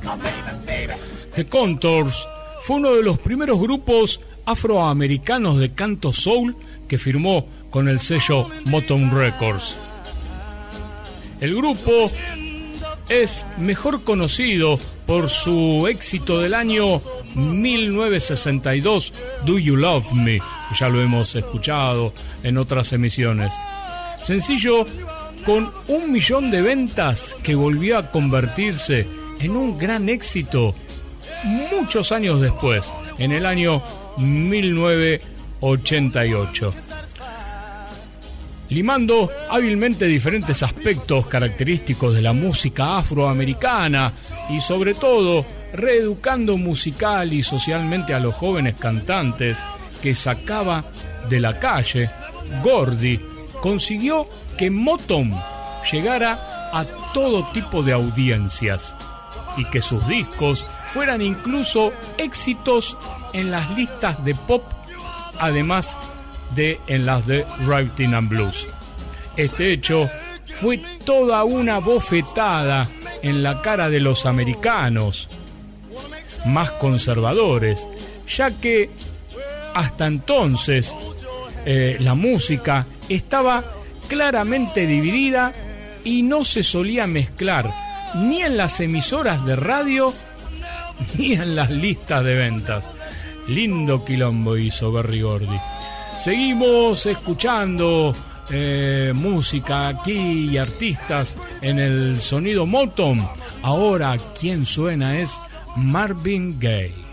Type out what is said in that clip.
The Contours fue uno de los primeros grupos afroamericanos de canto soul que firmó con el sello Motown Records. El grupo es mejor conocido por su éxito del año 1962, Do You Love Me, ya lo hemos escuchado en otras emisiones. Sencillo con 1 millón de ventas que volvió a convertirse en un gran éxito muchos años después, en el año 1988. Limando hábilmente diferentes aspectos característicos de la música afroamericana y sobre todo reeducando musical y socialmente a los jóvenes cantantes que sacaba de la calle, Gordy consiguió que Motown llegara a todo tipo de audiencias y que sus discos fueran incluso éxitos en las listas de pop, además de en las de Rhythm and Blues. Este hecho fue toda una bofetada en la cara de los americanos más conservadores, ya que hasta entonces la música estaba claramente dividida y no se solía mezclar ni en las emisoras de radio ni en las listas de ventas. Lindo quilombo hizo Berry Gordy. Seguimos escuchando música aquí y artistas en el sonido Motown. Ahora quien suena es Marvin Gaye.